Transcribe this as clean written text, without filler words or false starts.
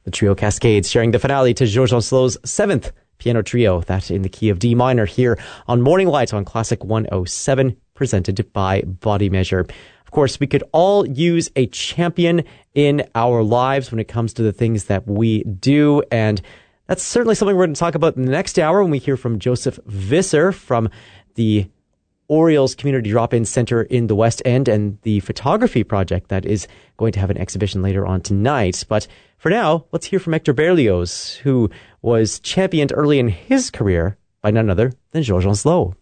The trio Cascades sharing the finale to Georges Ancelot's 7th piano trio, that in the key of D minor, here on Morning Light on Classic 107, presented by Body Measure. Of course, we could all use a champion in our lives when it comes to the things that we do, and that's certainly something we're going to talk about in the next hour when we hear from Joseph Visser from the Orioles Community Drop-In Center in the West End and the photography project that is going to have an exhibition later on tonight. But for now, let's hear from Hector Berlioz, who was championed early in his career by none other than Georges Ancelot.